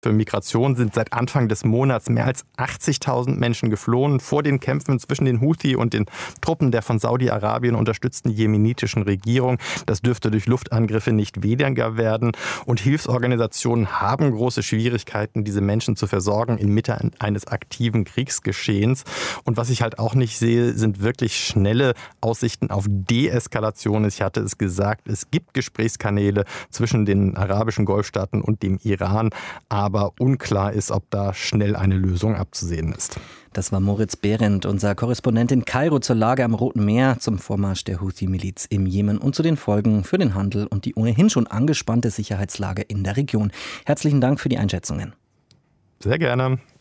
Für Migration sind seit Anfang des Monats mehr als 80.000 Menschen geflohen vor den Kämpfen zwischen den Houthi und den Truppen der von Saudi-Arabien unterstützten jemenitischen Regierung. Das dürfte durch Luftangriffe nicht weniger werden. Und Hilfsorganisationen haben große Schwierigkeiten, diese Menschen zu versorgen inmitten eines aktiven Kriegsgeschehens. Und was ich halt auch nicht sehe, sind wirklich schnelle Aussichten auf Deeskalation. Ich hatte es gesagt, es gibt Gesprächskanäle zwischen den arabischen Golfstaaten und dem Iran, aber unklar ist, ob da schnell eine Lösung abzusehen ist. Das war Moritz Behrendt, unser Korrespondent in Kairo zur Lage am Roten Meer, zum Vormarsch der Houthi-Miliz im Jemen und zu den Folgen für den Handel und die ohnehin schon angespannte Sicherheitslage in der Region. Herzlichen Dank für die Einschätzungen. Sehr gerne.